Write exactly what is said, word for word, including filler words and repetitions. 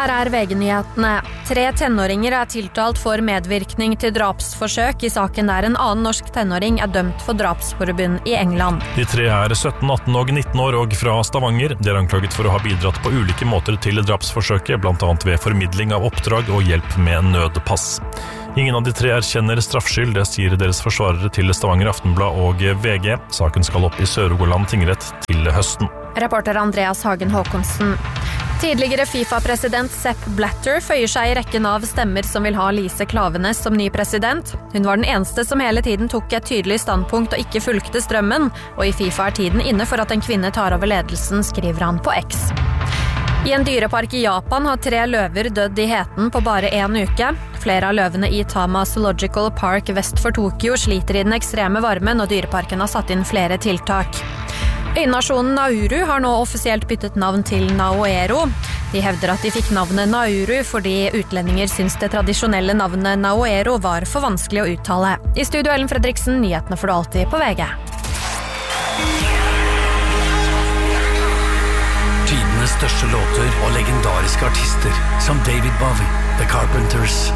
Her er V G-nyhetene. Tre tenåringer er tiltalt for medvirkning til drapsforsøk i saken der en annen norsk tenåring er dømt for drapsforbund i England. De tre er sytten, atten og nitten år og fra Stavanger. De er anklaget for å ha bidratt på ulike måter til drapsforsøket, blant annet ved formidling av oppdrag og hjelp med nødpass. Ingen av de tre erkjenner straffskyld, det sier deres forsvarere til Stavanger Aftenblad og V G. Saken skal opp i Sør-Rogaland tingrett til høsten. Reporter Andreas Hagen Håkonsen. Tidligere FIFA-president Sepp Blatter føyer seg i rekken av stemmer som vil ha Lise Klaveness som ny president. Hun var den eneste som hele tiden tok et tydelig standpunkt og ikke fulgte strømmen, og i FIFA er tiden inne for at en kvinne tar over ledelsen, skriver han på X. I en dyrepark i Japan har tre løver dødd i heten på bare en uke. Flere av løvene i Tama Zoological Park vest for Tokyo sliter i den ekstreme varmen, og dyreparken har satt inn flere tiltak. Øynasjonen Nauru har nå offisielt byttet navn til Naoero. De hevder at de fikk navnet Nauru fordi utlendinger syns det tradisjonelle navnet Naoero var for vanskelig å uttale. I studio Ellen Fredriksen, nyhetene får du alltid på V G. Tidenes største låter og legendariske artister som David Bowie, The Carpenters,